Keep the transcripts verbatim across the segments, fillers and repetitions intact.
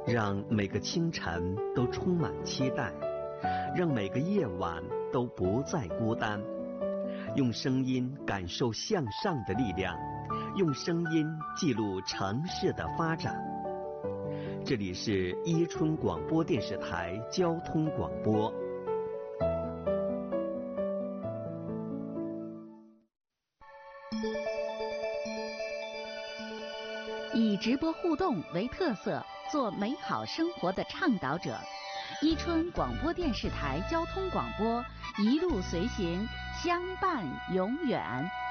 让每个清晨都充满期待，让每个夜晚都不再孤单。用声音感受向上的力量，用声音记录城市的发展。这里是伊春广播电视台交通广播。 以直播互动为特色，做美好生活的倡导者。伊春广播电视台交通广播，一路随行，相伴永远。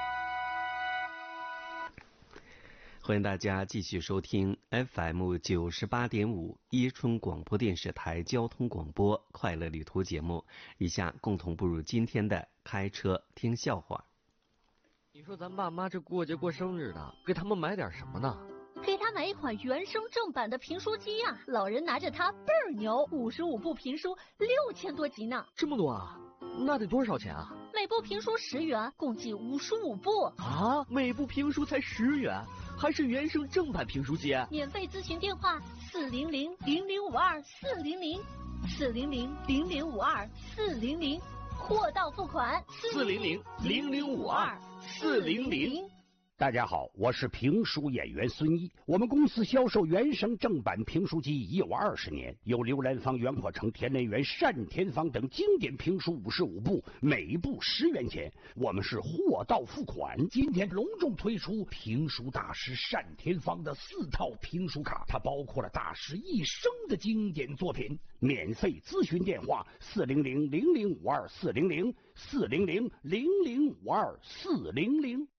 欢迎大家继续收听 F M 九十八点五伊春广播电视台交通广播快乐旅途节目。以下共同步入今天的开车听笑话。 你说咱爸妈这过节过生日的，给他们买点什么呢？ 给他买一款原声正版的评书机呀、啊，老人拿着它倍儿牛，五十五部评书，六千多集呢。 这么多啊？那得多少钱啊？ 每部评书十元，共计五十五部啊！每部评书才十元，还是原声正版评书机？ 免费咨询电话：四零零零零五二四零零，四零零零零五二四零零，货到付款。 四零零零零五二四零零。 大家好，我是评书演员孙一。我们公司销售原声正版评书机已有二十年，有刘兰芳、袁阔成、田连元、单田芳等经典评书五十五部，每部十元钱。我们是货到付款。今天隆重推出评书大师单田芳的四套评书卡，它包括了大师一生的经典作品。免费咨询电话：四零零零零五二四零零，四零零零零五二四零零。